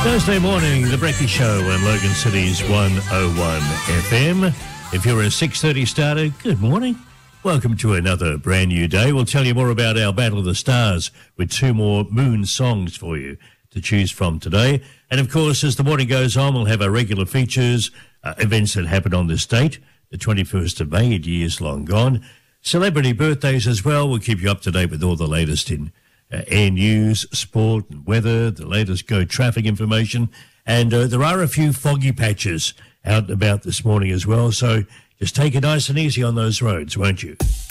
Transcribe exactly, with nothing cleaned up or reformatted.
Thursday morning, The Brekkie Show on Logan City's one oh one F M. If you're a six thirty starter, good morning. Welcome to another brand new day. We'll tell you more about our Battle of the Stars with two more Moon songs for you to choose from today. And of course, as the morning goes on, we'll have our regular features, uh, events that happen on this date, the twenty-first of May, years long gone. Celebrity birthdays as well. We'll keep you up to date with all the latest in Uh, air news, sport and weather, the latest Go traffic information. And uh, there are a few foggy patches out and about this morning as well, so just take it nice and easy on those roads, won't you?